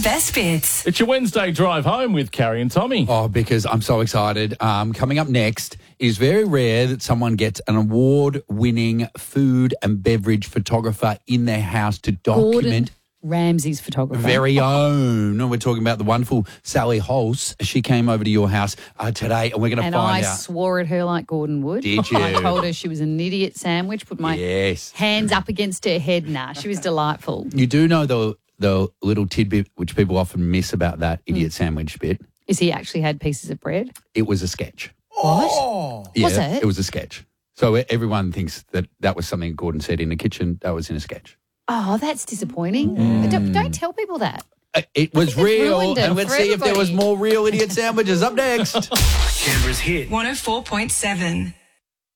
best bits. It's your Wednesday drive home with Carrie and Tommy. Oh, because I'm so excited. Coming up next is very rare that someone gets an award-winning food and beverage photographer in their house to document Gordon Ramsay's photographer. very own. We're talking about the wonderful Sally Holtz. She came over to your house today, and we're going to And find I out. swore at her like Gordon would. Did you? I told her she was an idiot sandwich, put my Yes. hands up against her head. Nah, she was delightful. You do know the little tidbit which people often miss about that idiot sandwich bit. Is he actually had pieces of bread? It was a sketch. What? Yeah, Was it? It was a sketch. So everyone thinks that was something Gordon said in the kitchen. That was in a sketch. Oh, that's disappointing. Don't tell people that. It was they've real, ruined it and let's for see if there was everybody. more real idiot sandwiches up next. Canberra's hit. 104.7.